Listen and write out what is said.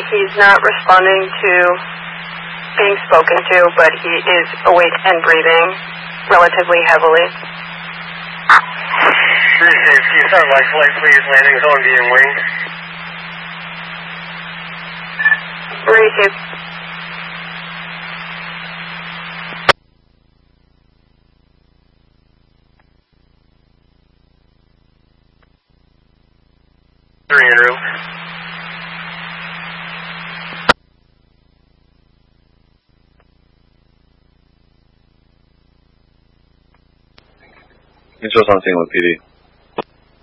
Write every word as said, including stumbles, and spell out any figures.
He's not responding to being spoken to, but he is awake and breathing relatively heavily. Receive. Can you start light flight, please? Landing zone being winged. Receive. Three en route. Mutual on scene with P D.